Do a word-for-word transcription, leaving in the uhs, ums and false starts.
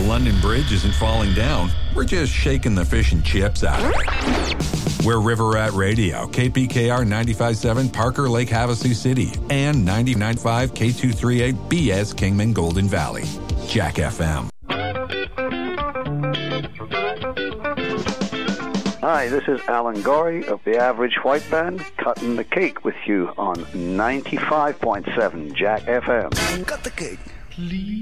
London Bridge isn't falling down. We're just shaking the fish and chips out of it. We're River Rat Radio, K P K R ninety-five point seven Parker Lake Havasu City, and ninety-nine point five K two thirty-eight B S Kingman Golden Valley. Jack F M. Hi, this is Alan Gorey of the Average White Band, cutting the cake with you on ninety-five point seven Jack F M. Cut the cake, please.